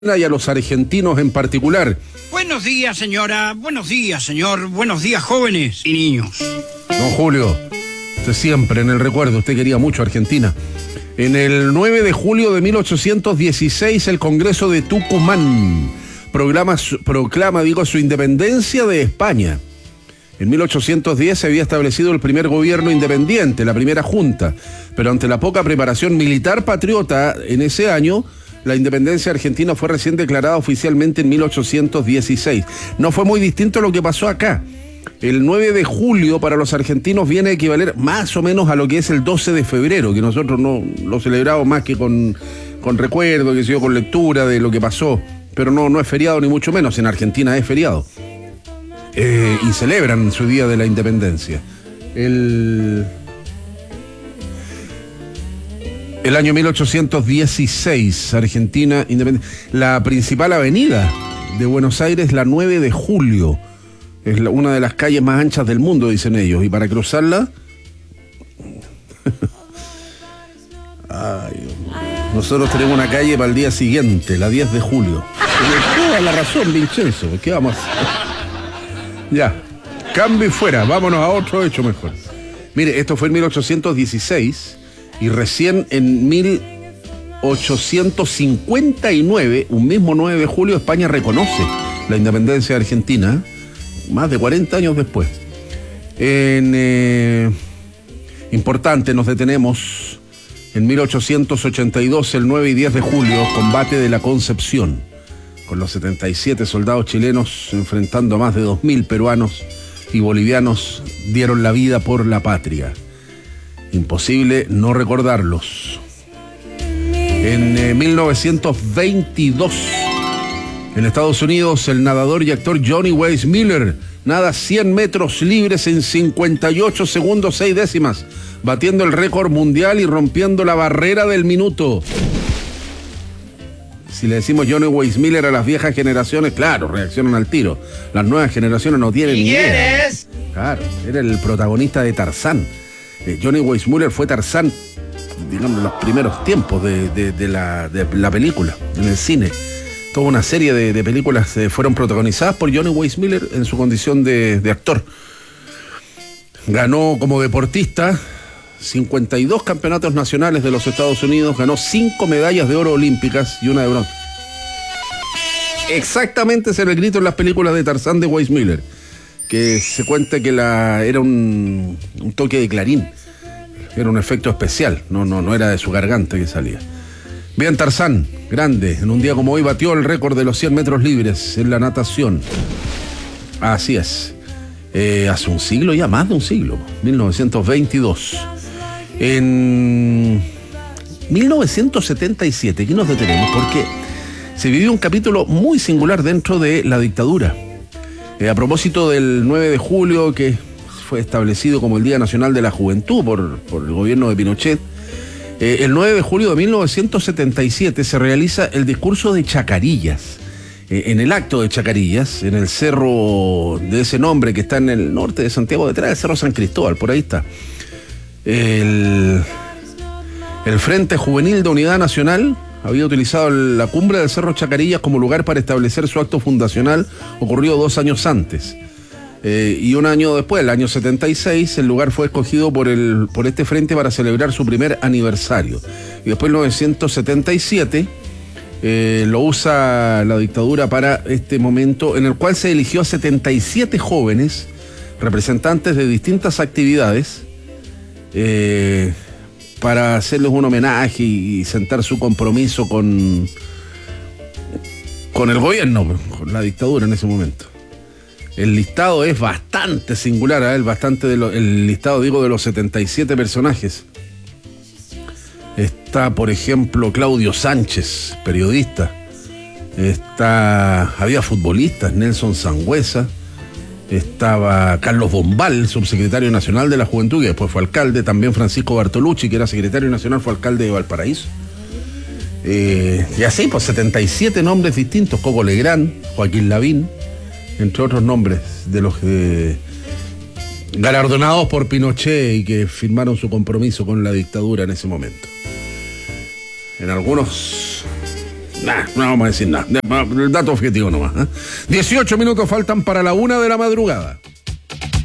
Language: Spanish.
y a los argentinos en particular. Buenos días, señora. Buenos días, señor. Buenos días, jóvenes y niños. Don Julio, usted siempre en el recuerdo, usted quería mucho a Argentina. En el 9 de julio de 1816, el Congreso de Tucumán proclama su independencia de España. En 1810 se había establecido el primer gobierno independiente, la primera junta, pero ante la poca preparación militar patriota en ese año, la independencia argentina fue recién declarada oficialmente en 1816. No fue muy distinto a lo que pasó acá. El 9 de julio para los argentinos viene a equivaler más o menos a lo que es el 12 de febrero, que nosotros no lo celebramos más que con recuerdo, que se dio con lectura de lo que pasó, pero no es feriado ni mucho menos, en Argentina es feriado. Y celebran su día de la independencia. El año 1816, Argentina independiente. La principal avenida de Buenos Aires, la 9 de julio. Es una de las calles más anchas del mundo, dicen ellos. Y para cruzarla... Ay, nosotros tenemos una calle para el día siguiente, la 10 de julio. Tiene toda la razón, Vincenzo. ¿Qué vamos a hacer? Ya, cambio y fuera. Vámonos a otro hecho mejor. Mire, esto fue en 1816... Y recién en 1859, un mismo 9 de julio, España reconoce la independencia de Argentina, más de 40 años después. Importante, nos detenemos en 1882, el 9 y 10 de julio, combate de la Concepción, con los 77 soldados chilenos enfrentando a más de 2.000 peruanos y bolivianos, dieron la vida por la patria. Imposible no recordarlos. En 1922, en Estados Unidos, el nadador y actor Johnny Weissmuller nada 100 metros libres en 58 segundos 6 décimas, batiendo el récord mundial y rompiendo la barrera del minuto. Si le decimos Johnny Weissmuller a las viejas generaciones, claro, reaccionan al tiro. Las nuevas generaciones no tienen ni idea. Claro, era el protagonista de Tarzán. Johnny Weissmuller fue Tarzán, digamos, en los primeros tiempos de la película, en el cine. Toda una serie de películas fueron protagonizadas por Johnny Weissmuller en su condición de actor. Ganó como deportista 52 campeonatos nacionales de los Estados Unidos, ganó 5 medallas de oro olímpicas y una de bronce. Exactamente ese era el grito en las películas de Tarzán de Weissmuller, que se cuenta que era un toque de clarín, era un efecto especial, no era de su garganta que salía. Bien, Tarzán, grande, en un día como hoy batió el récord de los 100 metros libres en la natación. Así es, hace un siglo, ya más de un siglo, 1922. En 1977, aquí nos detenemos porque se vivió un capítulo muy singular dentro de la dictadura. A propósito del 9 de julio, que fue establecido como el Día Nacional de la Juventud por el gobierno de Pinochet, el 9 de julio de 1977 se realiza el discurso de Chacarillas. En el acto de Chacarillas, en el cerro de ese nombre que está en el norte de Santiago, detrás del Cerro San Cristóbal, por ahí está. El Frente Juvenil de Unidad Nacional había utilizado la cumbre del Cerro Chacarillas como lugar para establecer su acto fundacional, ocurrido 2 años antes. Y un año después, el año 76, el lugar fue escogido por este frente para celebrar su primer aniversario. Y después, en 1977, lo usa la dictadura para este momento, en el cual se eligió a 77 jóvenes, representantes de distintas actividades, para hacerles un homenaje y sentar su compromiso con el gobierno, con la dictadura en ese momento. El listado es bastante singular, el listado, digo, de los 77 personajes. Está, por ejemplo, Claudio Sánchez, periodista. Había futbolistas, Nelson Sangüesa. Estaba Carlos Bombal, subsecretario nacional de la Juventud, que después fue alcalde. También Francisco Bartolucci, que era secretario nacional, fue alcalde de Valparaíso. Y así, pues 77 nombres distintos. Coco Legrand, Joaquín Lavín, entre otros nombres de los galardonados por Pinochet y que firmaron su compromiso con la dictadura en ese momento. En algunos No vamos a decir nada. El dato objetivo nomás. 18 minutos faltan para la 1 de la madrugada.